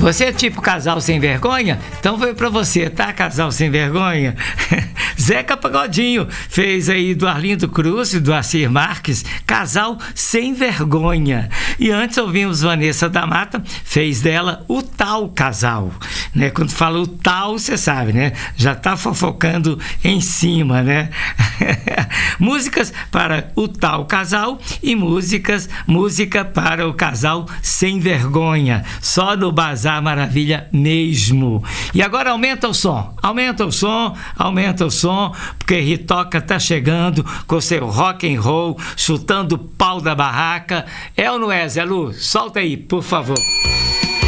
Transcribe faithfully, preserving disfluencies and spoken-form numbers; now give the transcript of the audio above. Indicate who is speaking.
Speaker 1: Você é tipo casal sem vergonha? Então foi pra você, tá, casal sem vergonha? Zeca Pagodinho fez aí do Arlindo Cruz e do Assir Marques, Casal Sem Vergonha. E antes ouvimos Vanessa da Mata, fez dela O Tal Casal, né? Quando fala o tal, você sabe, né? Já tá fofocando em cima, né? Músicas para O Tal Casal e músicas, música para o Casal Sem Vergonha, só no Bazar Maravilha mesmo. E agora aumenta o som, aumenta o som, aumenta o som, porque Ritoca tá chegando com seu rock and roll, chutando o pau da barraca. É ou não é, Zé Lu? Solta aí, por favor.